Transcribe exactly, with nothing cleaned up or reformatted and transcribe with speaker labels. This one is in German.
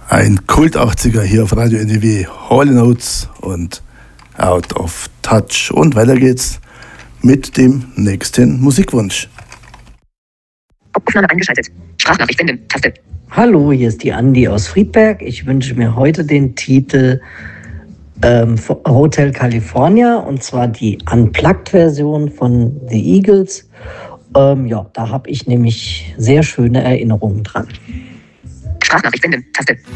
Speaker 1: Ein Kult-achtziger hier auf Radio N D W, Hall and Oates und Out of Touch. Und weiter geht's mit dem nächsten Musikwunsch.
Speaker 2: Aufnahme eingeschaltet. Sprachnachricht senden. Taste.
Speaker 3: Hallo, hier ist die Andi aus Friedberg. Ich wünsche mir heute den Titel ähm, Hotel California, und zwar die Unplugged-Version von The Eagles. Ähm, ja, da habe ich nämlich sehr schöne Erinnerungen dran.
Speaker 2: Sprachnachricht senden. Taste.